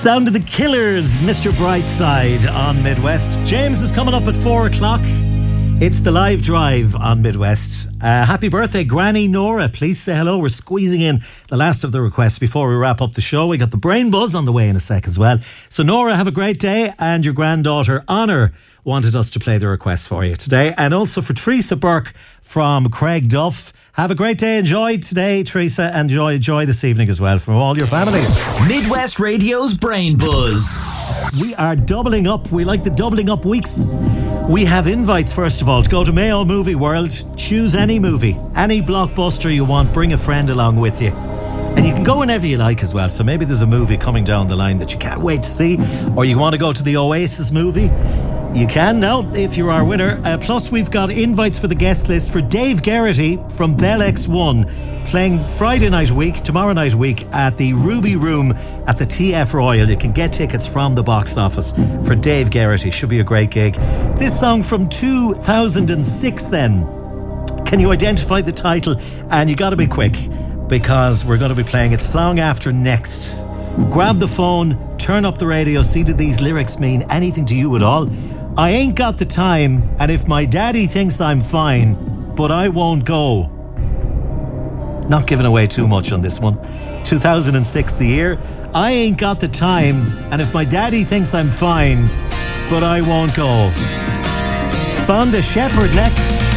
Sound of the Killers, Mr. Brightside on Midwest. James is coming up at 4 o'clock. It's the live drive on Midwest. Happy birthday, Granny Nora. Please say hello. We're squeezing in the last of the requests before we wrap up the show. We got the Brain Buzz on the way in a sec as well. So Nora, have a great day. And your granddaughter, Honor, wanted us to play the request for you today. And also for Teresa Burke from Craig Duff. Have a great day. Enjoy today, Teresa, and enjoy this evening as well from all your families. Midwest Radio's Brain Buzz. We are doubling up. We like the doubling up weeks. We have invites, first of all, to go to Mayo Movie World. Choose any movie, any blockbuster you want. Bring a friend along with you. And you can go whenever you like as well. So maybe there's a movie coming down the line that you can't wait to see, or you want to go to the Oasis movie. You can now, if you're our winner. Plus, we've got invites for the guest list for Dave Garrity from Bell X1, playing Friday night week, tomorrow night week, at the Ruby Room at the TF Royal. You can get tickets from the box office for Dave Garrity. Should be a great gig. This song from 2006 then. Can you identify the title? And you got to be quick, because we're going to be playing it song after next. Grab the phone, turn up the radio, see do these lyrics mean anything to you at all? I ain't got the time, and if my daddy thinks I'm fine, but I won't go. Not giving away too much on this one. 2006 the year. I ain't got the time, and if my daddy thinks I'm fine, but I won't go. Fonda Shepherd next.